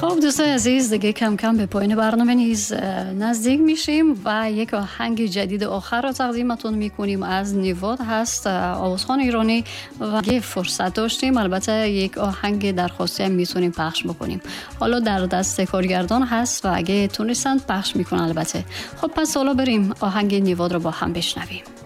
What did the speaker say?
خب دوستان عزیز، دیگه کم کم به پایان برنامه نیز نزدیک میشیم و یک آهنگ جدید آخر را تقدیمتون میکنیم. از نیواد هست، آوازخوان ایرانی، و اگه فرصت داشتیم البته یک آهنگ درخواستی هم میتونیم پخش بکنیم. حالا در دست کارگردان هست و اگه تونستند پخش میکنن البته. خب پس حالا بریم آهنگ نیواد رو با هم بشنویم.